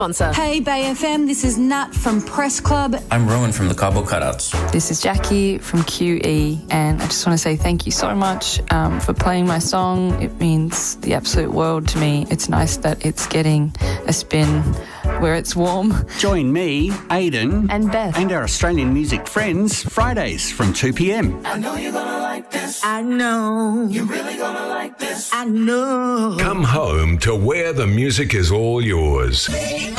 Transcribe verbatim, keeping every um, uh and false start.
Sponsor. Hey Bay F M, this is Nat from Press Club. I'm Rowan from the Cabo Cutouts. This is Jackie from Q E, and I just want to say thank you so much um, for playing my song. It means the absolute world to me. It's nice that it's getting a spin where it's warm. Join me, Aidan, and Beth, and our Australian music friends Fridays from two p.m. I know you're gonna like this. I know you're really gonna like this. I know. Come home to where the music is all yours.